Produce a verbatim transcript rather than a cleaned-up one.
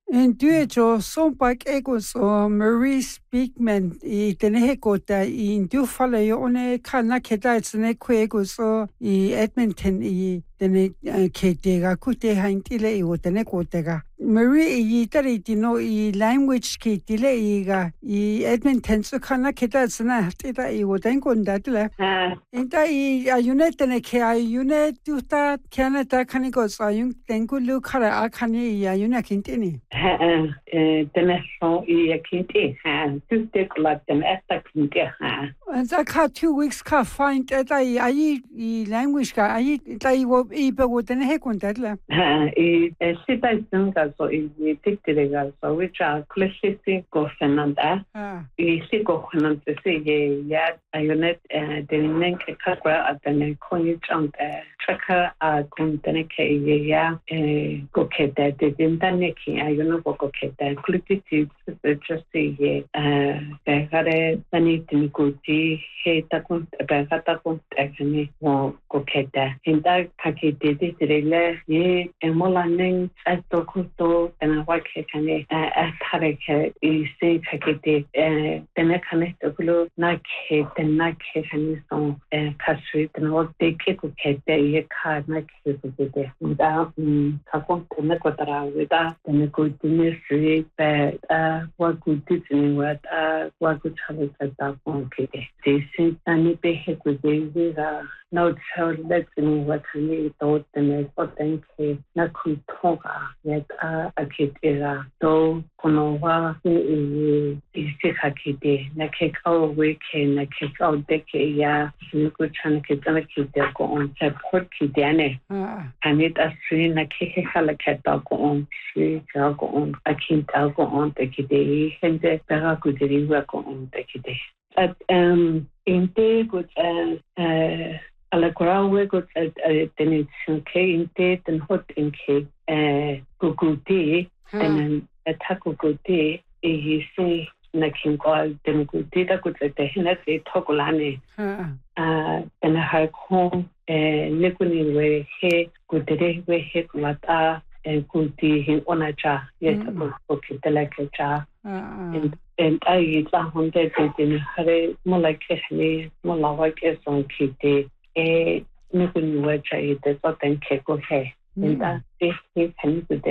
En duejo son pak egos o Marie Speakman i denne her gota i en du falder jo under kana keda et sådan egos o i Edmonton i denne kedega kutte han tile i denne gota. Marie i der i dino i language ki dile i ga i Edmonton så kana keda et sådan det der i den gunda dile. En der i unit denne ke i unit du der Canada kan i gå så yung den gulu kara akani i unit kintini. Den er så i Kinte, du stikler den efter Kinte. And that car two weeks car find that I I language ka I I wo I be wo den he kun dat la. I sita sunga so i tiktilega so which are classic go fenanda. I siko fenanda se ye ya ayunet den nen ke kakra at den koni chang tracker a kun den ke ye ya go ke da de den ne ki ayuno go ke da clickity just ye eh gare tani tin ko he takun bagata kun akani wo ko keda hinda kakete direle ye emolanen ato kuto ana wake kane athareke ise kakete tena kane toklo na ke tena ke kane so kasri tena wo teke ko keda ye kha na ke ko de da kakon tena ko tara weda tena ko tine sri pa wa ku tini wa wa ku chale ta ko kede Sin ani pe he ko de ga no so let's me what we thought the next thing na ku toga yet a akitera to kono wa e se hakite na ke ka we ke na ke ka de ke ya ni ko chan ke tan ke de ko on support ki de ne ani ta sri na ke he hala ke ta ko on si ka ko on akinta ko on te ke de hende para ku de wa ko on te ke de at um inte gut eh alla grawe gut den ke inte den hot in ke eh guguti den atakuguti e se na kin ko den guguti da gut te hena se tokolane ah den ha ko eh nekuni we he gutere we he lata en guguti hin onacha yes ko ke teleke cha and I la honde de hare molake hne molawa ke son kite e ne kun wa chai de so ten ke ko he and that is he